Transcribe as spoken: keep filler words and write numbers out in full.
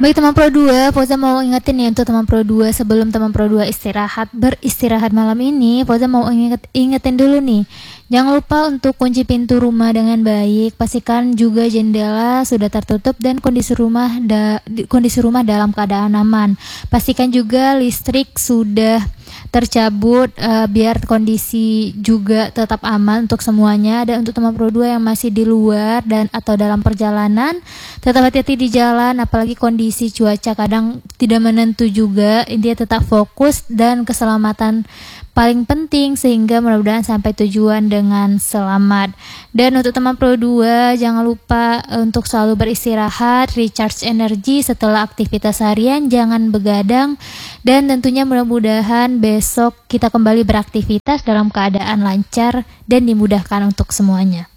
Baik teman Pro dua, Fauza mau ingetin nih untuk teman Pro dua sebelum teman Pro dua istirahat beristirahat malam ini, Fauza mau inget, ingetin dulu nih. Jangan lupa untuk kunci pintu rumah dengan baik, pastikan juga jendela sudah tertutup dan kondisi rumah da, kondisi rumah dalam keadaan aman. Pastikan juga listrik sudah tercabut uh, biar kondisi juga tetap aman untuk semuanya. Dan untuk teman Pro dua yang masih di luar dan atau dalam perjalanan, tetap hati-hati di jalan, apalagi kondisi cuaca kadang tidak menentu juga. Intinya tetap fokus dan keselamatan paling penting sehingga mudah-mudahan sampai tujuan dengan selamat. Dan untuk teman Pro dua, jangan lupa untuk selalu beristirahat, recharge energi setelah aktivitas harian, jangan begadang, dan tentunya mudah-mudahan besok kita kembali beraktivitas dalam keadaan lancar dan dimudahkan untuk semuanya.